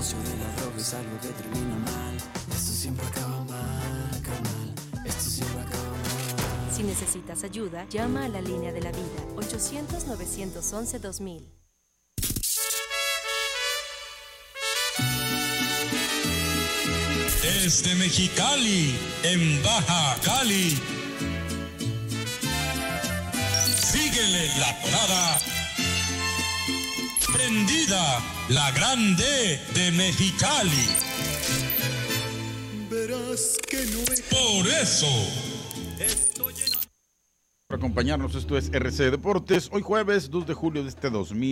negocio de la droga es algo que termina mal. Esto siempre acaba mal, carnal. Esto siempre acaba mal. Si necesitas ayuda, llama a la línea de la vida, 800-911-2000. Desde Mexicali, en Baja Cali, síguele la parada prendida, la grande de Mexicali. Verás que no es... Por eso. Por acompañarnos, esto es RC Deportes, hoy jueves 2 de julio de este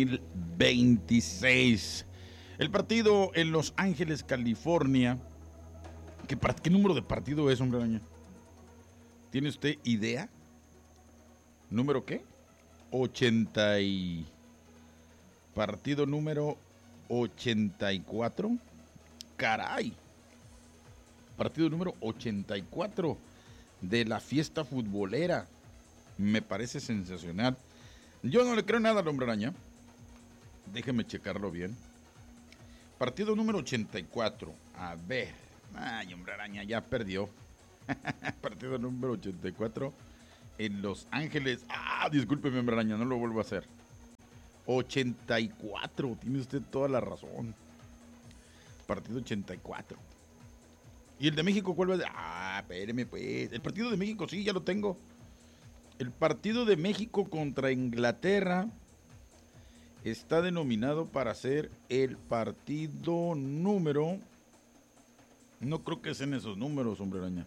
2026. El partido en Los Ángeles, California. ¿Qué número de partido es, hombre araña? ¿Tiene usted idea? ¿Número qué? 80 Partido número 84. ¡Caray! Partido número 84 de la fiesta futbolera. Me parece sensacional. Yo no le creo nada al hombre araña. Déjeme checarlo bien. Partido número 84. A ver. Ay, hombre araña, ya perdió. Partido número 84 en Los Ángeles. Discúlpeme, hombre araña, no lo vuelvo a hacer. 84, tiene usted toda la razón. Partido 84. ¿Y el de México cuál va a ser? Espéreme pues. El partido de México, sí, ya lo tengo. El partido de México contra Inglaterra está denominado para ser el partido número... No creo que sean esos números, hombre araña.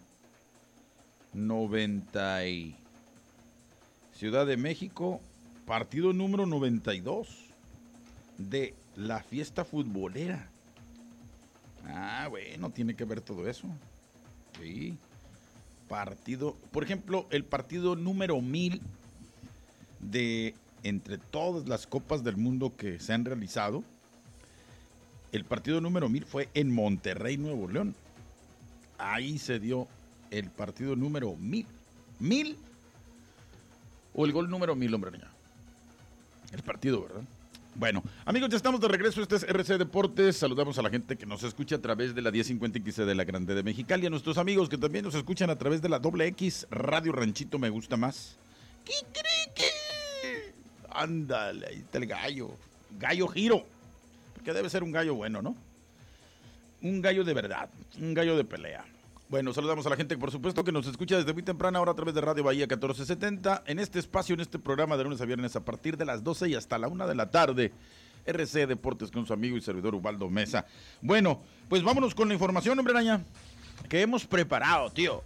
90 Ciudad de México, partido número 92 de la fiesta futbolera. Bueno, tiene que ver todo eso. Sí. Partido, por ejemplo, el partido número 1000 de entre todas las copas del mundo que se han realizado. El partido número 1000 fue en Monterrey, Nuevo León. Ahí se dio el partido número 1000. ¿1000? ¿O el gol número 1000, hombre? El partido, ¿verdad? Bueno, amigos, ya estamos de regreso. Este es RC Deportes. Saludamos a la gente que nos escucha a través de la 1050XC de la Grande de Mexicali. A nuestros amigos que también nos escuchan a través de la XX Radio Ranchito Me Gusta Más. ¿Qué? Ándale, ahí está el gallo. Gallo Giro. Que debe ser un gallo bueno, ¿no? Un gallo de verdad, un gallo de pelea. Bueno, saludamos a la gente, por supuesto, que nos escucha desde muy temprana hora a través de Radio Bahía 1470, en este espacio, en este programa de lunes a viernes a partir de las 12 y hasta la 1 de la tarde. RC Deportes con su amigo y servidor Ubaldo Mesa. Bueno, pues vámonos con la información, hombre araña, que hemos preparado, tío.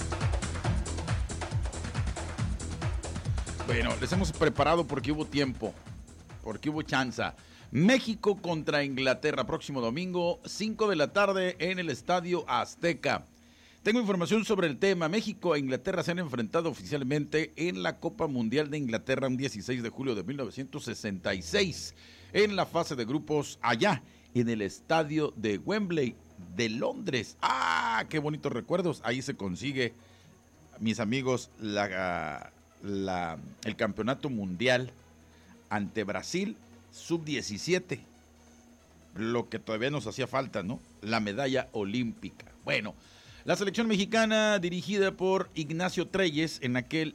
Bueno, les hemos preparado porque hubo tiempo, porque hubo chanza. México contra Inglaterra, próximo domingo, 5 de la tarde en el Estadio Azteca. Tengo información sobre el tema. México e Inglaterra se han enfrentado oficialmente en la Copa Mundial de Inglaterra un 16 de julio de 1966, en la fase de grupos allá, en el Estadio de Wembley de Londres. ¡Qué bonitos recuerdos! Ahí se consigue, mis amigos, el campeonato mundial ante Brasil, sub-17, lo que todavía nos hacía falta, ¿no? La medalla olímpica. Bueno, la selección mexicana dirigida por Ignacio Treyes en aquel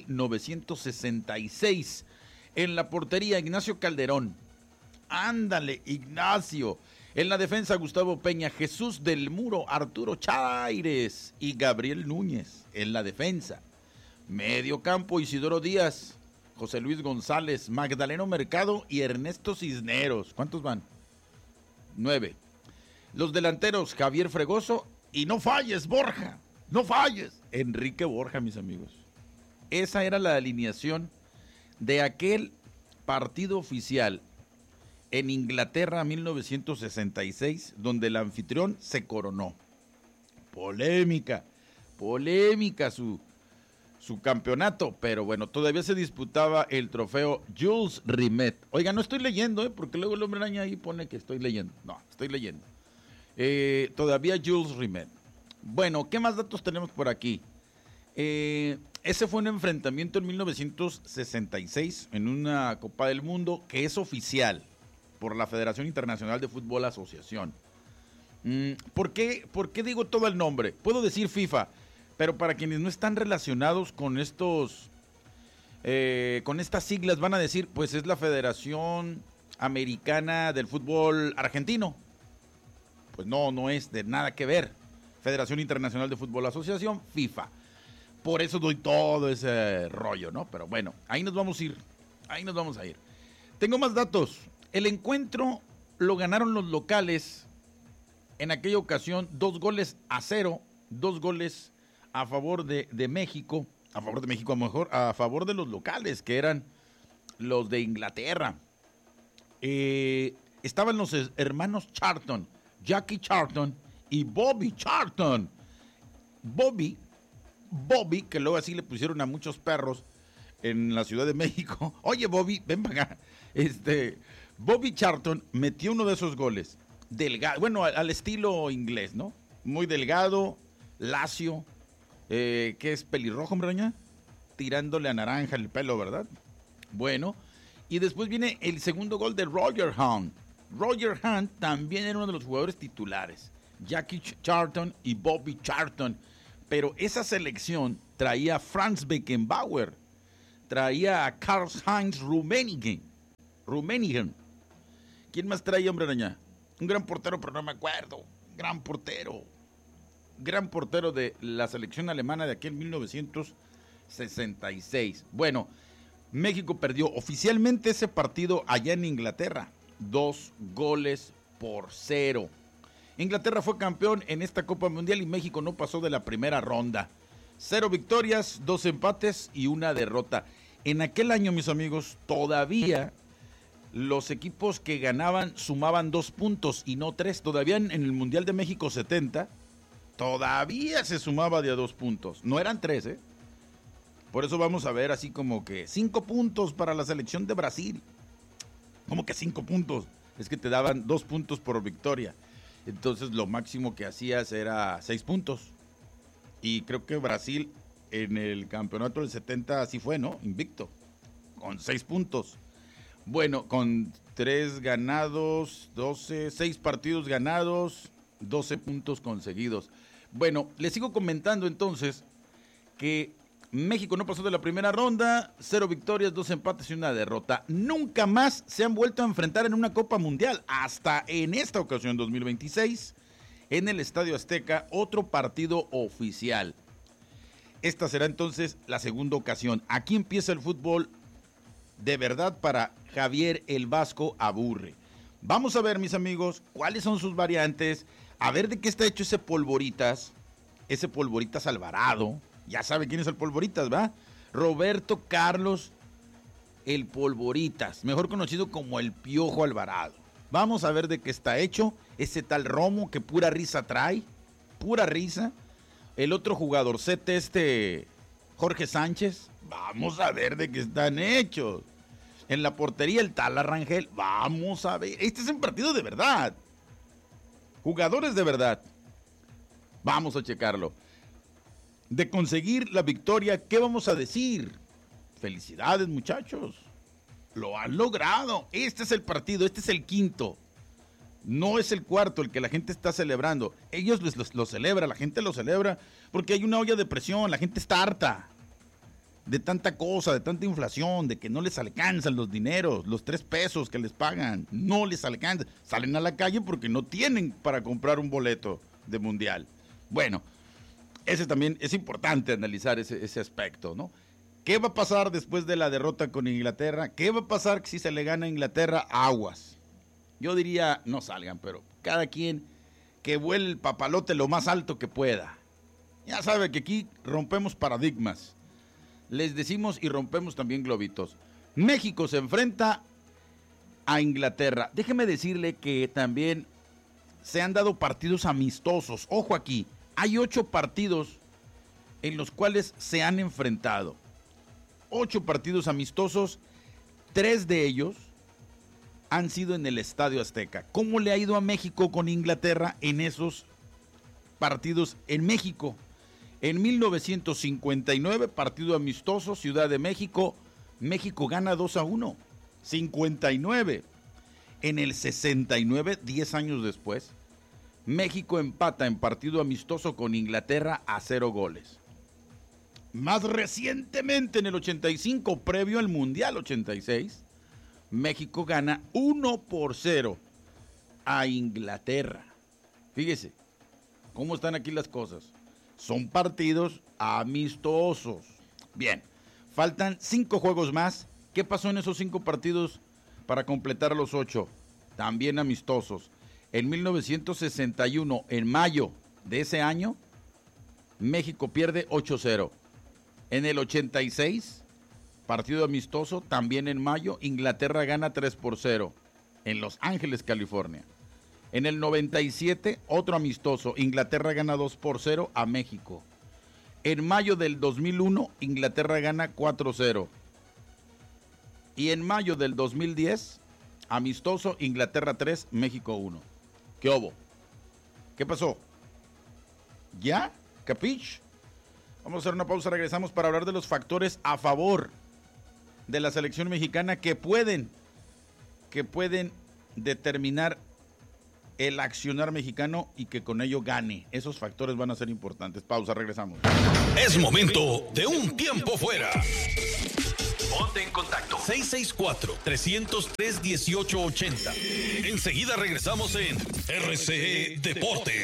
1966. En la portería, Ignacio Calderón. Ándale, Ignacio. En la defensa, Gustavo Peña, Jesús del Muro, Arturo Chaires y Gabriel Núñez. En la defensa. Medio campo, Isidoro Díaz, José Luis González, Magdaleno Mercado y Ernesto Cisneros. ¿Cuántos van? 9. Los delanteros, Javier Fregoso y no falles, Borja. No falles. Enrique Borja, mis amigos. Esa era la alineación de aquel partido oficial en Inglaterra 1966, donde el anfitrión se coronó. Polémica su campeonato, pero bueno, todavía se disputaba el trofeo Jules Rimet. Oiga, no estoy leyendo, porque luego el hombre araña ahí pone que estoy leyendo. No, estoy leyendo. Todavía Jules Rimet. Bueno, ¿qué más datos tenemos por aquí? Ese fue un enfrentamiento en 1966 en una Copa del Mundo que es oficial. por la Federación Internacional de Fútbol Asociación. ¿Por qué digo todo el nombre? Puedo decir FIFA, pero para quienes no están relacionados con con estas siglas van a decir, pues es la Federación Americana del Fútbol Argentino. Pues no es de nada que ver. Federación Internacional de Fútbol Asociación, FIFA. Por eso doy todo ese rollo, ¿no? Pero bueno, ahí nos vamos a ir. Tengo más datos. El encuentro lo ganaron los locales en aquella ocasión 2-0, 2 goles a favor de México, a favor de los locales, que eran los de Inglaterra. Estaban los hermanos Charlton, Jackie Charlton y Bobby Charlton. Bobby, que luego así le pusieron a muchos perros en la Ciudad de México. Oye, Bobby, ven para acá. Bobby Charlton metió uno de esos goles. Delgado, bueno, al estilo inglés, ¿no? Muy delgado, lacio, que es pelirrojo, hombre, doña, tirándole a naranja el pelo, ¿verdad? Bueno, y después viene el segundo gol de Roger Hunt. Roger Hunt también era uno de los jugadores titulares. Jackie Charlton y Bobby Charlton. Pero esa selección traía a Franz Beckenbauer, traía a Karl-Heinz Rummenigge. ¿Quién más traía, hombre araña? Un gran portero, pero no me acuerdo. Gran portero de la selección alemana de aquel 1966. Bueno, México perdió oficialmente ese partido allá en Inglaterra. 2-0. Inglaterra fue campeón en esta Copa Mundial y México no pasó de la primera ronda. 0 victorias, 2 empates y 1 derrota. En aquel año, mis amigos, todavía los equipos que ganaban sumaban 2 puntos y no 3. Todavía en el Mundial de México 70, todavía se sumaba de a 2 puntos. No eran 3, ¿eh? Por eso vamos a ver así como que 5 puntos para la selección de Brasil. ¿Cómo que 5 puntos? Es que te daban 2 puntos por victoria. Entonces lo máximo que hacías era 6 puntos. Y creo que Brasil en el campeonato del 70 así fue, ¿no? Invicto, con 6 puntos. Bueno, con 3 ganados, 6 partidos ganados, 12 puntos conseguidos. Bueno, les sigo comentando entonces que México no pasó de la primera ronda, 0 victorias, 2 empates y 1 derrota. Nunca más se han vuelto a enfrentar en una Copa Mundial, hasta en esta ocasión 2026, en el Estadio Azteca, otro partido oficial. Esta será entonces la segunda ocasión. Aquí empieza el fútbol de verdad para Javier el Vasco Aburre. Vamos a ver, mis amigos, cuáles son sus variantes, a ver de qué está hecho ese Polvoritas Alvarado. Ya sabe quién es el Polvoritas, ¿va? Roberto Carlos el Polvoritas, mejor conocido como el Piojo Alvarado. Vamos a ver de qué está hecho ese tal Romo que pura risa trae, pura risa. El otro jugador, Jorge Sánchez, vamos a ver de qué están hechos. En la portería el tal Rangel, vamos a ver. Este es un partido de verdad. Jugadores de verdad. Vamos a checarlo. De conseguir la victoria, ¿qué vamos a decir? Felicidades, muchachos. Lo han logrado. Este es el partido, este es el quinto. No es el cuarto el que la gente está celebrando. Ellos lo celebran, la gente lo celebra porque hay una olla de presión, la gente está harta de tanta cosa, de tanta inflación, de que no les alcanzan los dineros, los 3 pesos que les pagan, no les alcanzan. Salen a la calle porque no tienen para comprar un boleto de mundial. Bueno, ese también es importante analizar ese aspecto, ¿no? ¿Qué va a pasar después de la derrota con Inglaterra? ¿Qué va a pasar si se le gana a Inglaterra? Aguas. Yo diría, no salgan, pero cada quien que vuele el papalote lo más alto que pueda. Ya sabe que aquí rompemos paradigmas. Les decimos y rompemos también globitos. México se enfrenta a Inglaterra. Déjeme decirle que también se han dado partidos amistosos. Ojo aquí, hay 8 partidos en los cuales se han enfrentado. 8 partidos amistosos, 3 de ellos han sido en el Estadio Azteca. ¿Cómo le ha ido a México con Inglaterra en esos partidos en México? En 1959, partido amistoso, Ciudad de México, México gana 2-1, 59. En el 69, 10 años después, México empata en partido amistoso con Inglaterra a 0 goles. Más recientemente, en el 85, previo al Mundial 86, México gana 1-0 a Inglaterra. Fíjese cómo están aquí las cosas. Son partidos amistosos. Bien, faltan 5 juegos más. ¿Qué pasó en esos 5 partidos para completar los 8? También amistosos. En 1961, en mayo de ese año, México pierde 8-0. En el 86, partido amistoso, también en mayo, Inglaterra gana 3-0 en Los Ángeles, California. En el 97, otro amistoso, Inglaterra gana 2-0 a México. En mayo del 2001, Inglaterra gana 4-0. Y en mayo del 2010, amistoso, Inglaterra 3, México 1. ¿Qué hubo? ¿Qué pasó? ¿Ya? ¿Capich? Vamos a hacer una pausa, regresamos para hablar de los factores a favor de la selección mexicana que pueden determinar el accionar mexicano y que con ello gane. Esos factores van a ser importantes. Pausa, regresamos. Es momento de un tiempo fuera. Ponte en contacto. 664-303-1880. Enseguida regresamos en RCE Deportes.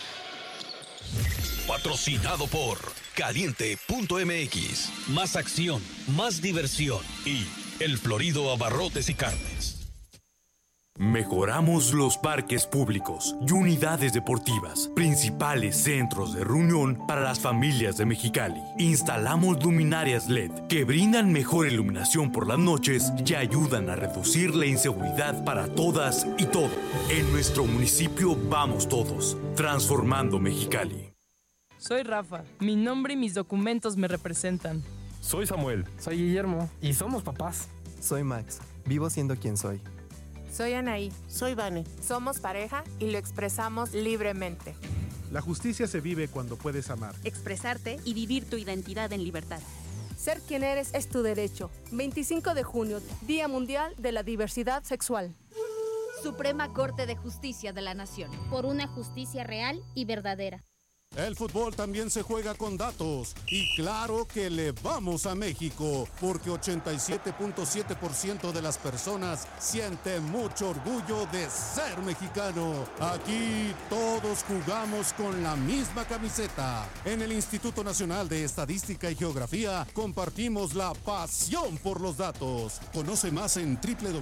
Patrocinado por Caliente.mx. Más acción, más diversión y El Florido Abarrotes y Carnes. Mejoramos los parques públicos y unidades deportivas, principales centros de reunión para las familias de Mexicali. Instalamos luminarias LED que brindan mejor iluminación por las noches y ayudan a reducir la inseguridad para todas y todos. En nuestro municipio vamos todos, transformando Mexicali. Soy Rafa, mi nombre y mis documentos me representan. Soy Samuel. Soy Guillermo y somos papás. Soy Max, vivo siendo quien soy. Soy Anaí. Soy Vane. Somos pareja y lo expresamos libremente. La justicia se vive cuando puedes amar, expresarte y vivir tu identidad en libertad. Ser quien eres es tu derecho. 25 de junio, Día Mundial de la Diversidad Sexual. Suprema Corte de Justicia de la Nación. Por una justicia real y verdadera. El fútbol también se juega con datos y claro que le vamos a México porque 87.7% de las personas siente mucho orgullo de ser mexicano. Aquí todos jugamos con la misma camiseta. En el Instituto Nacional de Estadística y Geografía compartimos la pasión por los datos. Conoce más en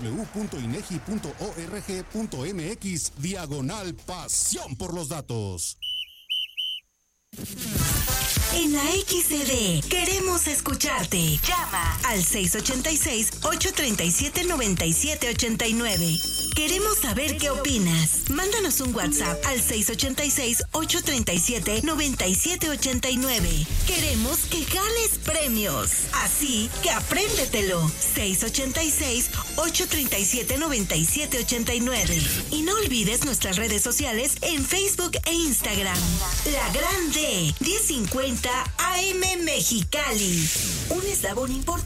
www.inegi.org.mx/pasión por los datos. En la XCD queremos escucharte. Llama al 686-837-9789. Queremos saber qué opinas. Mándanos un WhatsApp al 686-837-9789. Queremos que ganes premios. Así que apréndetelo. 686-837-9789. Y no olvides nuestras redes sociales en Facebook e Instagram. La Grande 1050 AM Mexicali. Un eslabón importante